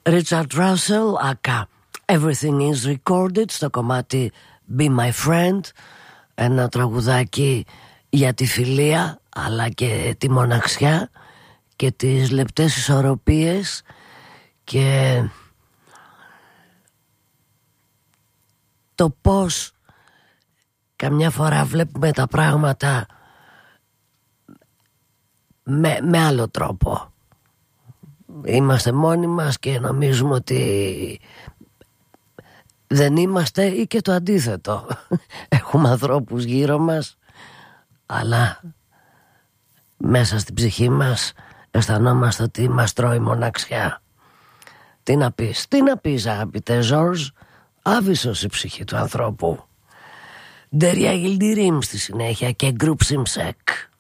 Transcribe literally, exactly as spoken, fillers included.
Richard Russell, ακα Everything is Recorded, στο κομμάτι Be My Friend, ένα τραγουδάκι για τη φιλία αλλά και τη μοναξιά και τις λεπτές ισορροπίες και το πώς καμιά φορά βλέπουμε τα πράγματα με, με άλλο τρόπο. Είμαστε μόνοι μας και νομίζουμε ότι δεν είμαστε, ή και το αντίθετο. Έχουμε ανθρώπους γύρω μας, αλλά μέσα στην ψυχή μας αισθανόμαστε ότι μας τρώει μοναξιά. Τι να πεις, τι να πεις αγαπητέ Ζορζ, άβυσσος η ψυχή του ανθρώπου. Ντεριά Γιλντιρίμ στη συνέχεια και Γκρουπ Σιμσέκ.